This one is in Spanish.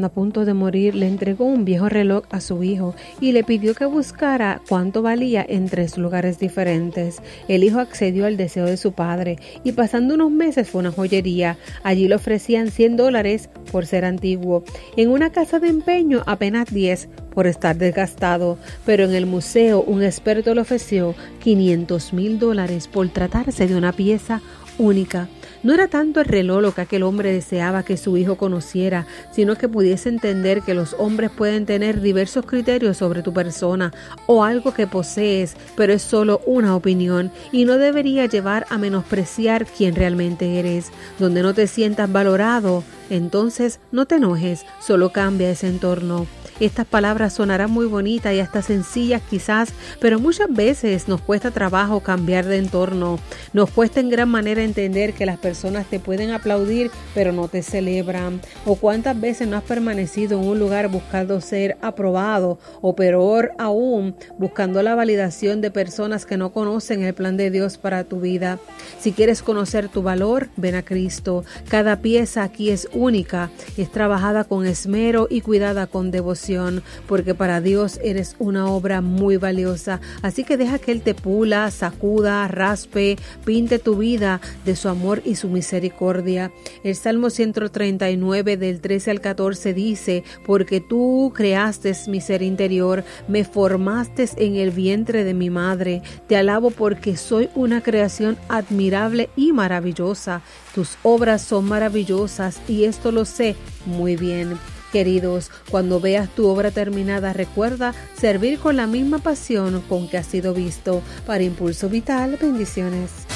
A punto de morir, le entregó un viejo reloj a su hijo y le pidió que buscara cuánto valía en 3 lugares diferentes. El hijo accedió al deseo de su padre y pasando unos meses fue a una joyería. Allí le ofrecían $100 por ser antiguo. En una casa de empeño apenas 10 por estar desgastado, pero en el museo un experto le ofreció $500,000 por tratarse de una pieza única. No era tanto el reloj lo que aquel hombre deseaba que su hijo conociera, sino que pudiese entender que los hombres pueden tener diversos criterios sobre tu persona o algo que posees, pero es solo una opinión y no debería llevar a menospreciar quién realmente eres. Donde no te sientas valorado, entonces no te enojes, solo cambia ese entorno. Estas palabras sonarán muy bonitas y hasta sencillas quizás, pero muchas veces nos cuesta trabajo cambiar de entorno. Nos cuesta en gran manera entender que las personas te pueden aplaudir, pero no te celebran. O cuántas veces no has permanecido en un lugar buscando ser aprobado, o peor aún, buscando la validación de personas que no conocen el plan de Dios para tu vida. Si quieres conocer tu valor, ven a Cristo. Cada pieza aquí es única, es trabajada con esmero y cuidada con devoción, porque para Dios eres una obra muy valiosa. Así que deja que Él te pula, sacuda, raspe, pinte tu vida de su amor y su misericordia. El Salmo 139 del 13 al 14 dice: porque tú creaste mi ser interior, me formaste en el vientre de mi madre. Te alabo porque soy una creación admirable y maravillosa. Tus obras son maravillosas y esto lo sé muy bien. Queridos, cuando veas tu obra terminada, recuerda servir con la misma pasión con que has sido visto. Para Impulso Vital, bendiciones.